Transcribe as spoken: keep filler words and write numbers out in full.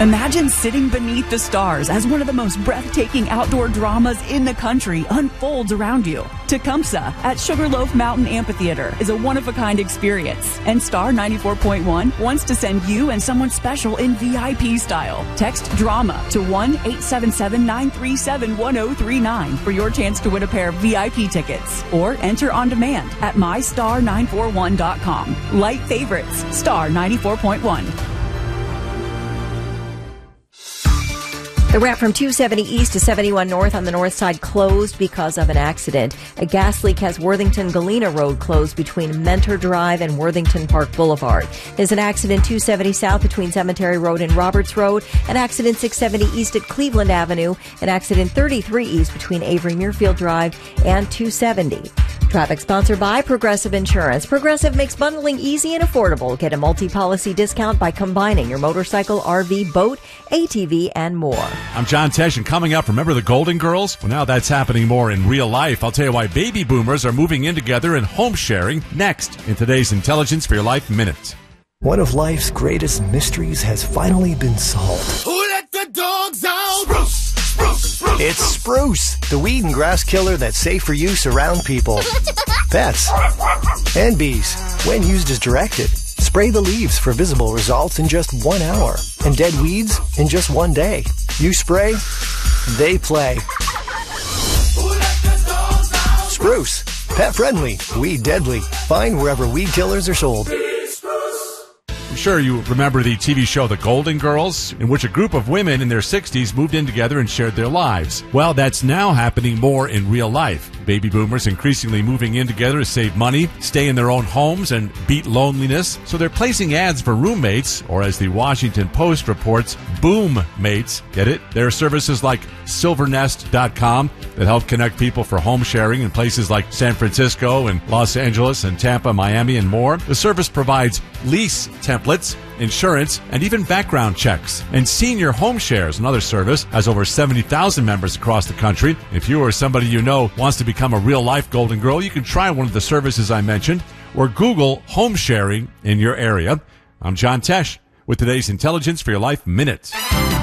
Imagine sitting beneath the stars as one of the most breathtaking outdoor dramas in the country unfolds around you. Tecumseh at Sugarloaf Mountain Amphitheater is a one-of-a-kind experience, and Star ninety-four point one wants to send you and someone special in V I P style. Text DRAMA to one eight seven seven, nine three seven, one zero three nine for your chance to win a pair of V I P tickets, or enter on demand at my star nine four one dot com. Light favorites, Star ninety-four point one. The ramp from two seventy East to seventy-one North on the north side closed because of an accident. A gas leak has Worthington-Galena Road closed between Mentor Drive and Worthington Park Boulevard. There's an accident two seventy South between Cemetery Road and Roberts Road, an accident six seventy East at Cleveland Avenue, an accident thirty-three East between Avery-Muirfield Drive and two seventy. Traffic sponsored by Progressive Insurance. Progressive makes bundling easy and affordable. Get a multi-policy discount by combining your motorcycle, R V, boat, A T V, and more. I'm John Tesh, and coming up, remember the Golden Girls? Well, now that's happening more in real life. I'll tell you why baby boomers are moving in together and home sharing next in today's Intelligence for Your Life Minute. One of life's greatest mysteries has finally been solved. Who let the dogs out? Spruce, spruce, spruce. It's Spruce, the weed and grass killer that's safe for use around people, pets, and bees. When used as directed, spray the leaves for visible results in just one hour, and dead weeds in just one day. You spray, they play. Who let the dogs out? Spruce, pet friendly, weed deadly. Find wherever weed killers are sold. I'm sure you remember the T V show The Golden Girls, in which a group of women in their sixties moved in together and shared their lives. Well, that's now happening more in real life. Baby boomers increasingly moving in together to save money, stay in their own homes, and beat loneliness. So they're placing ads for roommates, or as the Washington Post reports, boom mates. Get it? There are services like silver nest dot com that help connect people for home sharing in places like San Francisco and Los Angeles and Tampa, Miami, and more. The service provides lease templates, insurance, and even background checks. And Senior Home Shares, another service, has over seventy thousand members across the country. If you or somebody you know wants to become a real-life Golden Girl, you can try one of the services I mentioned, or Google home sharing in your area. I'm John Tesh with today's Intelligence for Your Life Minute.